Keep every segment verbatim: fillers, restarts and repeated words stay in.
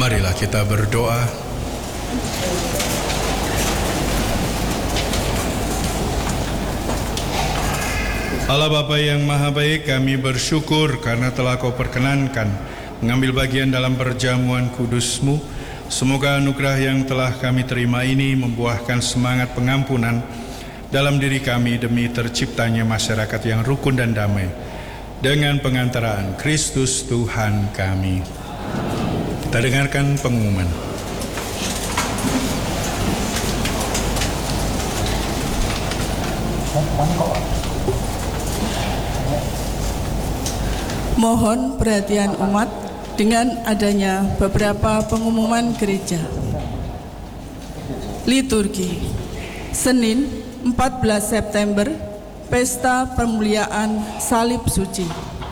Marilah kita berdoa. Allah Bapa yang Maha Baik, kami bersyukur karena telah Kau perkenankan mengambil bagian dalam perjamuan kudus-Mu. Semoga anugerah yang telah kami terima ini membuahkan semangat pengampunan dalam diri kami demi terciptanya masyarakat yang rukun dan damai dengan pengantaraan Kristus Tuhan kami. Kita dengarkan pengumuman. Mohon perhatian umat dengan adanya beberapa pengumuman gereja. Liturgi Senin empat belas September, Pesta Pemuliaan Salib Suci.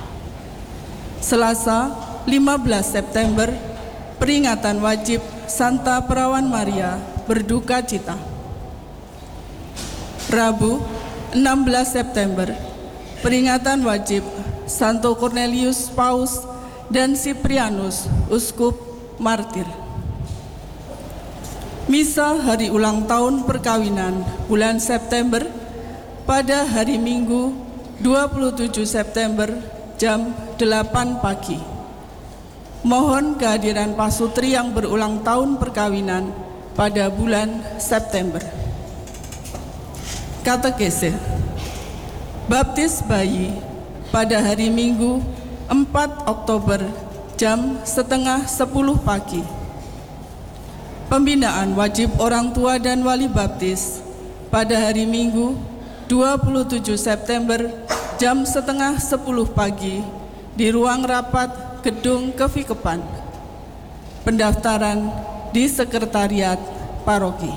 Selasa lima belas September, peringatan wajib Santa Perawan Maria berduka cita. Rabu enam belas September, peringatan wajib Santo Cornelius Paus dan Siprianus Uskup Martir. Misa hari ulang tahun perkawinan bulan September pada hari Minggu dua puluh tujuh September jam delapan pagi. Mohon kehadiran pasutri yang berulang tahun perkawinan pada bulan September. Katekese baptis bayi pada hari Minggu empat Oktober jam setengah sepuluh pagi. Pembinaan wajib orang tua dan wali baptis pada hari Minggu dua puluh tujuh September jam setengah sepuluh pagi di ruang rapat Gedung Kevikepan. Pendaftaran di Sekretariat Paroki.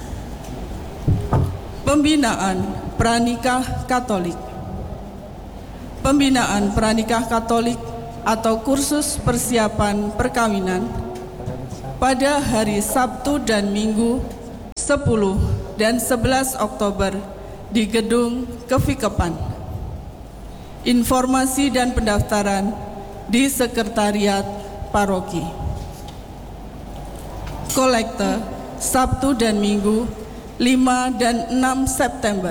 Pembinaan Pranikah Katolik. Pembinaan Pranikah Katolik atau kursus persiapan perkawinan pada hari Sabtu dan Minggu sepuluh dan sebelas Oktober di Gedung Kevikepan. Informasi dan pendaftaran di Sekretariat Paroki. Kolekte Sabtu dan Minggu lima dan enam September.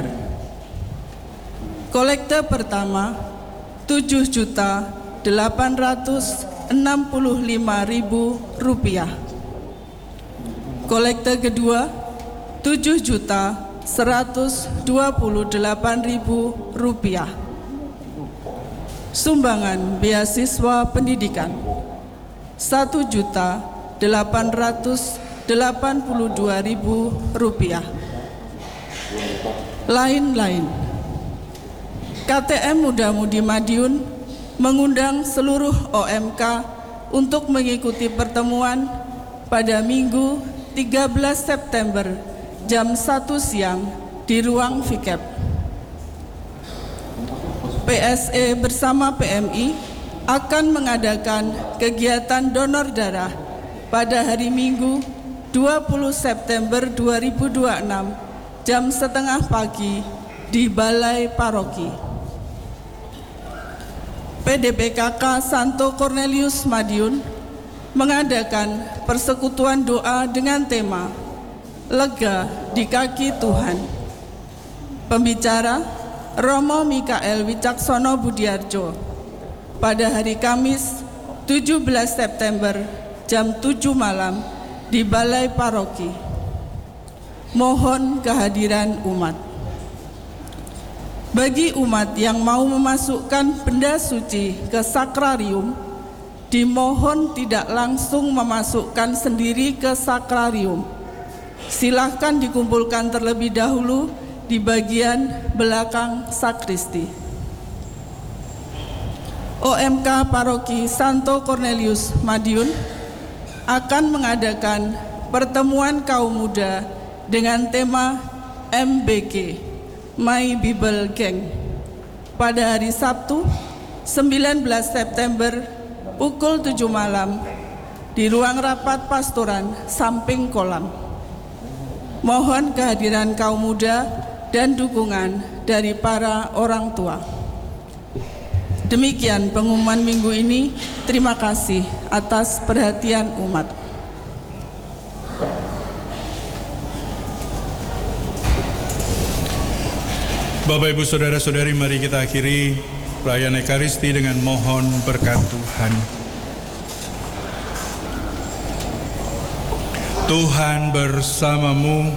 Kolekte pertama tujuh juta delapan ratus enam puluh lima ribu rupiah. Kolekte kedua tujuh juta seratus dua puluh delapan ribu rupiah. Sumbangan beasiswa pendidikan satu juta delapan ratus delapan puluh dua ribu rupiah. Lain-lain. K T M Muda Mudi Madiun mengundang seluruh O M K untuk mengikuti pertemuan pada Minggu tiga belas September jam satu siang di ruang V K E P. P S E bersama P M I akan mengadakan kegiatan donor darah pada hari Minggu dua puluh September dua ribu dua puluh enam jam setengah pagi di Balai Paroki. P D P K K Santo Cornelius Madiun mengadakan persekutuan doa dengan tema Lega di Kaki Tuhan. Pembicara Romo Mikael Wicaksono Budiarjo pada hari Kamis tujuh belas September jam tujuh malam di Balai Paroki. Mohon kehadiran umat. Bagi umat yang mau memasukkan benda suci ke sakrarium, dimohon tidak langsung memasukkan sendiri ke sakrarium. Silahkan dikumpulkan terlebih dahulu di bagian belakang sakristi. O M K Paroki Santo Cornelius Madiun akan mengadakan pertemuan kaum muda dengan tema M B G, My Bible Gang, pada hari Sabtu sembilan belas September pukul tujuh malam di ruang rapat pastoran samping kolam. Mohon kehadiran kaum muda dan dukungan dari para orang tua. Demikian pengumuman minggu ini. Terima kasih atas perhatian umat. Bapak, Ibu, Saudara-saudari, mari kita akhiri perayaan Ekaristi dengan mohon berkat Tuhan. Tuhan bersamamu.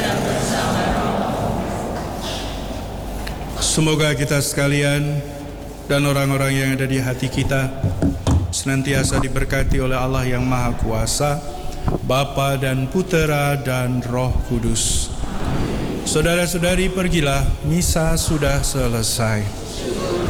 Semoga kita sekalian dan orang-orang yang ada di hati kita senantiasa diberkati oleh Allah yang Maha Kuasa, Bapa dan Putera dan Roh Kudus. Saudara-saudari, pergilah, misa sudah selesai.